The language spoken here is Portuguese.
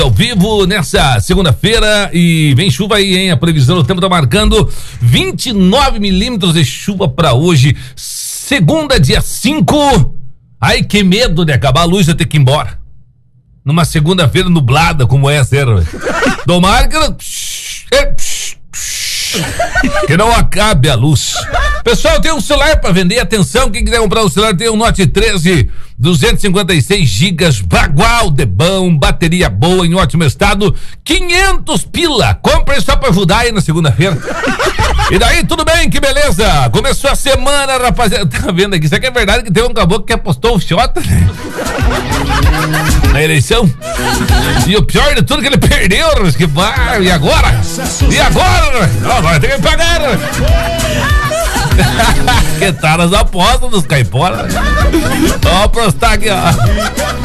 Ao vivo nessa segunda-feira e vem chuva aí, hein? A previsão do tempo tá marcando 29 milímetros de chuva pra hoje, segunda, dia 5. Ai, que medo de acabar a luz e eu ter que ir embora. Numa segunda-feira nublada como essa, velho. Tomara que não acabe a luz. Pessoal, tem um celular pra vender, atenção, quem quiser comprar um celular tem um Note 13, 256 gigas, bagual de bom, bateria boa, em ótimo estado, 500 pila, compra só pra ajudar aí na segunda-feira. E daí, tudo bem, que beleza, começou a semana, rapaziada, tá vendo aqui, isso aqui é verdade que tem um caboclo que apostou o Xota, né? Na eleição, e o pior de tudo que ele perdeu, que vai, e agora? E agora? Agora tem que pagar. Que tá nas apostas dos caiporas. Ó, apostar aqui, ó.